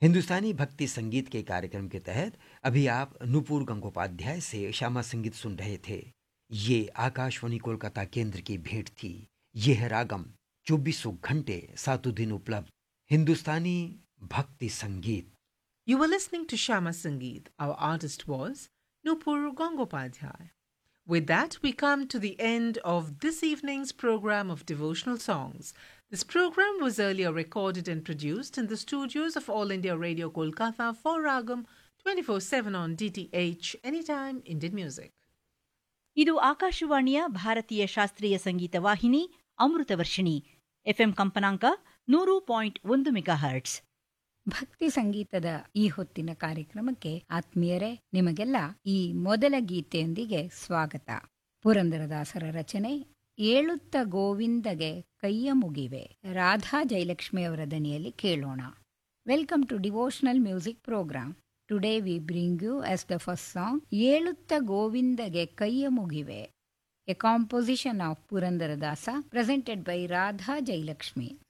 हिंदुस्तानी भक्ति संगीत के कार्यक्रम के तहत अभी आप नुपुर गंगोपाध्याय से श्यामा संगीत सुन रहे थे। ये आकाशवाणी कोलकाता केंद्र की भेंट थी। ये है रागम, 24 घंटे 7 दिन उपलब्ध हिंदुस्तानी भक्ति संगीत। You were listening to Shama Sangeet. Our artist was Nupur Gangopadhyay. With that, we come to the end of this evening's program of devotional songs. This program was earlier recorded and produced in the studios of All India Radio Kolkata for Ragam 24/7 on DTH, Anytime Indian Music. ಇದು ಆಕಾಶವಾಣಿಯ ಭಾರತೀಯ ಶಾಸ್ತ್ರೀಯ ಸಂಗೀತ ವಾಹಿನಿ Amritavarshini. FM ಕಂಪನಾಂಕ 100.1 megahertz. ಭಕ್ತಿ ಸಂಗೀತದ ಈ ಹೊತ್ತಿನ ಕಾರ್ಯಕ್ರಮಕ್ಕೆ ಆತ್ಮೀಯರೇ, ನಿಮಗೆಲ್ಲ ಈ ಮೊದಲ ಗೀತೆಯೊಂದಿಗೆ ಸ್ವಾಗತ. ಪುರಂದರದಾಸರ ರಚನೆ ಏಳುತ್ತ ಗೋವಿಂದಗೆ ಕೈಯ ಮುಗಿವೆ, ರಾಧಾ ಜಯಲಕ್ಷ್ಮಿ ಅವರ ದನಿಯಲ್ಲಿ ಕೇಳೋಣ. Welcome to devotional music program. Today we bring you as the first song ಏಳುತ್ತ ಗೋವಿಂದಗೆ ಕೈಯ ಮುಗಿವೆ, A composition of Purandaradasa, presented by Radha Jayalakshmi.